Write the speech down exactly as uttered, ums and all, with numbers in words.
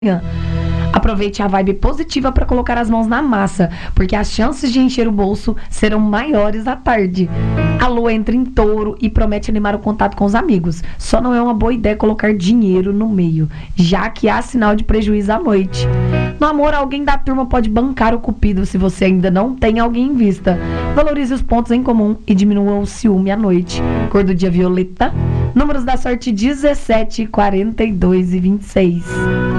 Aproveite a vibe positiva para colocar as mãos na massa, porque as chances de encher o bolso serão maiores à tarde. A lua entra em touro e promete animar o contato com os amigos. Só não é uma boa ideia colocar dinheiro no meio, já que há sinal de prejuízo à noite. No amor, alguém da turma pode bancar o cupido se você ainda não tem alguém em vista. Valorize os pontos em comum e diminua o ciúme à noite. Cor do dia violeta. Números da sorte dezessete, quarenta e dois e vinte e seis.